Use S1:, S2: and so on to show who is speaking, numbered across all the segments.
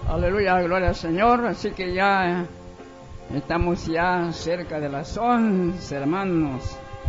S1: Aleluya, gloria al Señor. Así que ya estamos ya cerca de las 11, hermanos.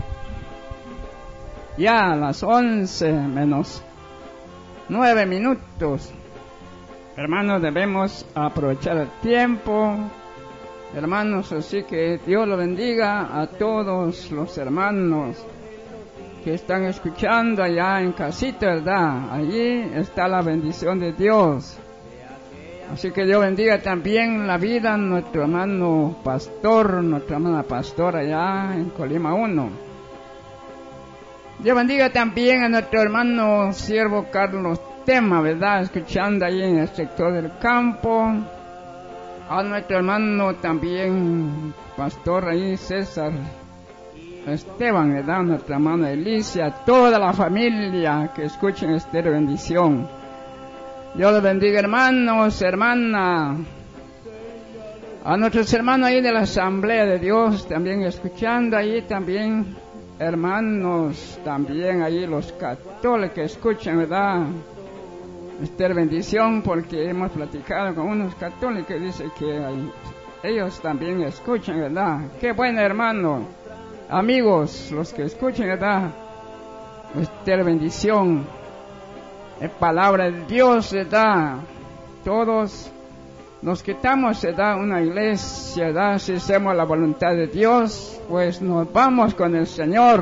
S1: Ya a las 11 menos 9 minutos. Hermanos, debemos aprovechar el tiempo. Hermanos, así que Dios lo bendiga a todos los hermanos que están escuchando allá en casita, ¿verdad? Allí está la bendición de Dios. Así que Dios bendiga también la vida de nuestro hermano pastor, nuestra hermana pastora allá en Colima 1. Dios bendiga también a nuestro hermano siervo Carlos Tema, ¿verdad? Escuchando ahí en el sector del campo. A nuestro hermano también pastor ahí César Esteban, ¿verdad? Nuestra hermana Elicia, toda la familia que escuchen esta bendición. Dios les bendiga, hermanos, hermanas. A nuestros hermanos ahí de la Asamblea de Dios también escuchando ahí también, hermanos, también ahí los católicos que escuchan, ¿verdad? Esta bendición, porque hemos platicado con unos católicos que dicen que ellos también escuchan, ¿verdad? Qué bueno, hermano, amigos, los que escuchan, ¿verdad? Esta bendición. Es palabra de Dios, se da. Todos nos quitamos, se da una iglesia, da. Si hacemos la voluntad de Dios, pues nos vamos con el Señor.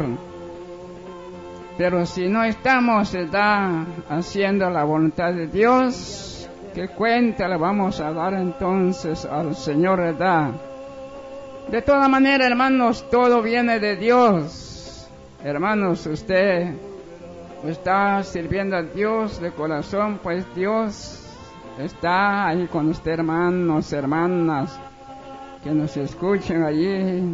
S1: Pero si no estamos, se da, haciendo la voluntad de Dios, ¿qué cuenta le vamos a dar entonces al Señor, verdad? De toda manera, hermanos, todo viene de Dios. Hermanos, usted está sirviendo a Dios de corazón, pues Dios está ahí con usted, hermanos, hermanas, que nos escuchen allí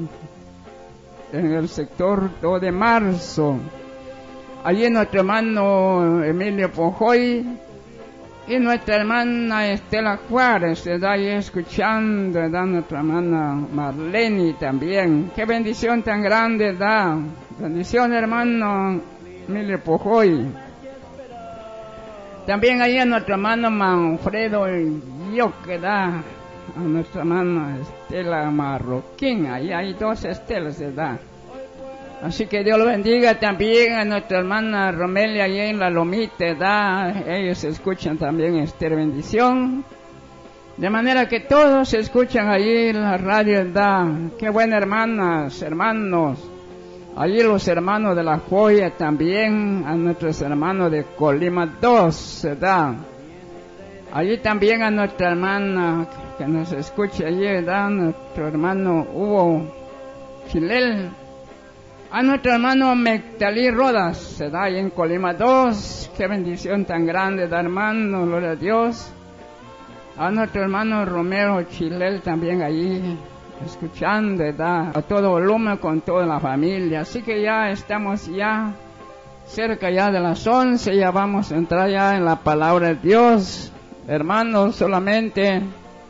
S1: en el sector 2 de marzo. Allí nuestro hermano Emilio Pojoy y nuestra hermana Estela Juárez se da ahí escuchando, da nuestra hermana Marlene también. Qué bendición tan grande da. Bendición, hermano Emilio Pojoy. También ahí a nuestro hermano Manfredo yo que da a nuestra hermana Estela Marroquín. Ahí hay 2 Estelas, ¿verdad? Así que Dios lo bendiga también a nuestra hermana Romelia ahí en la Lomita, da. Ellos escuchan también esta bendición. De manera que todos escuchan allí en la radio, da. Qué buenas hermanas, hermanos. Allí los hermanos de La Joya también, a nuestros hermanos de Colima 2, ¿verdad? Allí también a nuestra hermana que nos escucha allí, ¿verdad? Nuestro hermano Hugo Chilel. A nuestro hermano Mectalí Rodas, ¿verdad? Allí en Colima 2, qué bendición tan grande, da, hermano, gloria a Dios. A nuestro hermano Romero Chilel también allí, escuchando, ¿verdad? A todo volumen con toda la familia. Así que ya estamos ya cerca ya de las 11, ya vamos a entrar ya en la palabra de Dios. Hermanos, solamente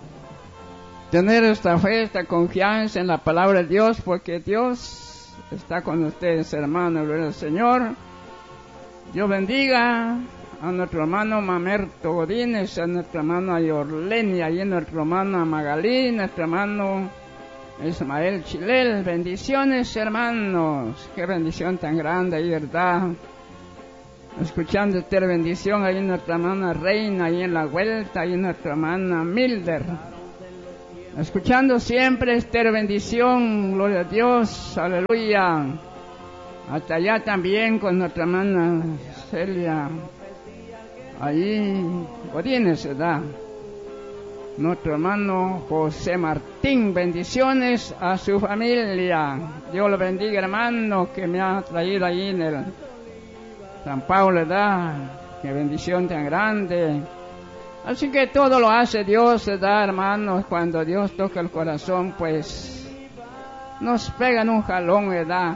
S1: tener esta fe, esta confianza en la palabra de Dios, porque Dios está con ustedes, hermanos, gloria al Señor. Dios bendiga a nuestro hermano Mamerto Godínez, a nuestra hermana Yorlenia, y a nuestro hermano Magalí, nuestro hermano Ismael Chilel. Bendiciones, hermanos. Qué bendición tan grande ahí, ¿verdad? Escuchando esta bendición ahí nuestra hermana Reina, ahí en la vuelta, ahí nuestra hermana Milder. Escuchando siempre esta bendición, gloria a Dios, aleluya. Hasta allá también con nuestra hermana Celia, allí Godínez, ¿verdad? Nuestro hermano José Martín, bendiciones a su familia. Dios lo bendiga, hermano, que me ha traído allí en el San Pablo, ¿verdad? Qué bendición tan grande. Así que todo lo hace Dios, ¿verdad, hermanos? Cuando Dios toca el corazón, pues nos pegan un jalón, ¿verdad?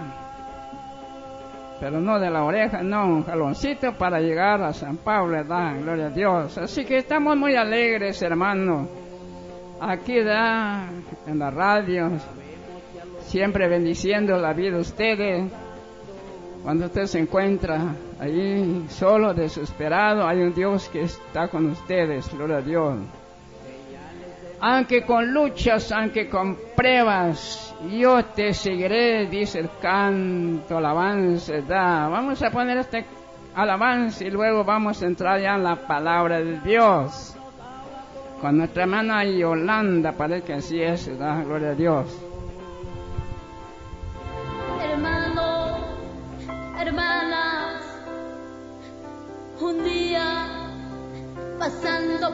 S1: Pero no de la oreja, no, un jaloncito para llegar a San Pablo, ¿verdad? Gloria a Dios. Así que estamos muy alegres, hermanos. Aquí, ¿verdad? En la radio, siempre bendiciendo la vida de ustedes. Cuando usted se encuentra ahí solo, desesperado, hay un Dios que está con ustedes, gloria a Dios. aunque con luchas, aunque con pruebas, yo te seguiré, dice el canto, alabanza, ¿verdad? Vamos a poner este alabanza y luego vamos a entrar ya en la palabra de Dios. Con nuestra hermana Yolanda, parece que así es, ¿verdad? Gloria a Dios.
S2: Hermanos, hermanas, un día pasando